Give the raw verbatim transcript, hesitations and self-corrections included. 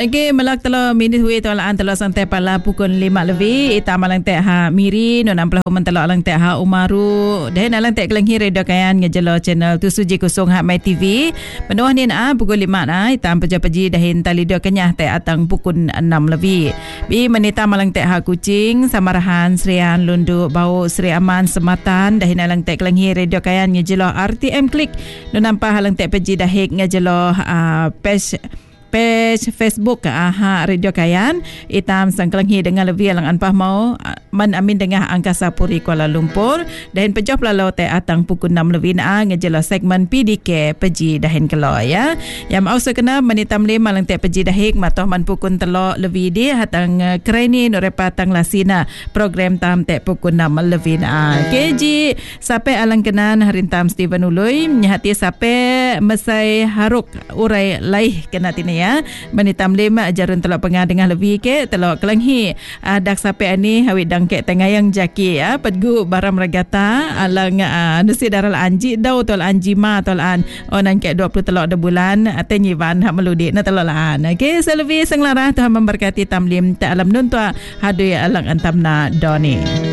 Okay, melak telo minit hui tu alaan telo santai pala pukul lima lebih. Ita malang tek ha miri no enam puluh man telo alang tek ha umaru. Dan alang tek kelenghi radio kayan ngejelo channel tu suji kusung ha My T V. Penuh ni na pukul lima na. Ita peja-peji dahin tali dio kenyah tek atang pukul enam lebih. Bi menita malang tek ha Kuching, Samarahan, Serian, Lundu, Bau, Seri Aman, Sematan. Dahin alang tek kelenghi radio kayan ngejelo R T M Klik. No nampak alang tek peji dahik ngejelo uh, page page Facebook aha Radio Kayan itam sangkelenghi dengan lebih alang anpah mau man amin dengan Angkasa Puri Kuala Lumpur dan pejah lalau te atang pukul enam lebih na ngejelo segmen P D K peji dahin kelo ya yang mau sekena menitam lima malang te peji dahik matoh man pukul telo lebih di hatang kereni norepa tang lasina program tam te pukul enam lebih na K G sampai alang kenan harintam Steven Uloy nyahati sampai mesai haruk urai laih kena tina ya menitam lima ajarun telok pengadengah lebih ke telok kelenghi uh, dak sampai ani hawid dangke tengayang jaki ya pedgu baram regata alang uh, nusi daral anji dau tol anji ma tol an onan ke dua puluh telok de bulan tenyivan hak meludi na telok laan okey selvi senglarah Tuhan memberkati tamlim ta alam nun tua hadui alang antamna doni.